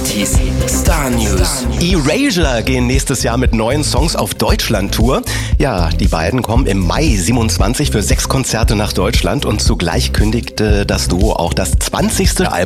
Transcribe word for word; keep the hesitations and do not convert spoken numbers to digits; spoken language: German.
Eleventies Star News. Erasure gehen nächstes Jahr mit neuen Songs auf Deutschland-Tour. Ja, die beiden kommen im Mai siebenundzwanzig für sechs Konzerte nach Deutschland und zugleich kündigte das Duo auch das zwanzigste Album